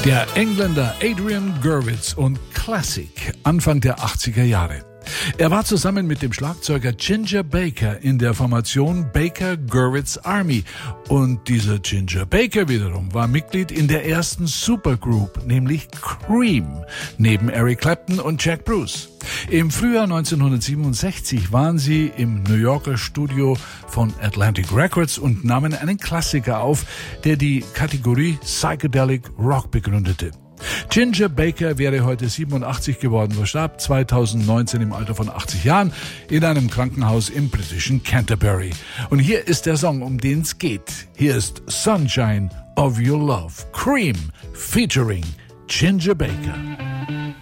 Der Engländer Adrian Gurwitz und Classic Anfang der 80er Jahre. Er war zusammen mit dem Schlagzeuger Ginger Baker in der Formation Baker Gurwitz Army. Und dieser Ginger Baker wiederum war Mitglied in der ersten Supergroup, nämlich Cream, neben Eric Clapton und Jack Bruce. Im Frühjahr 1967 waren sie im New Yorker Studio von Atlantic Records und nahmen einen Klassiker auf, der die Kategorie Psychedelic Rock begründete. Ginger Baker wäre heute 87 geworden, verstarb 2019 im Alter von 80 Jahren in einem Krankenhaus im britischen Canterbury. Und hier ist der Song, um den es geht. Hier ist Sunshine of Your Love, Cream featuring Ginger Baker.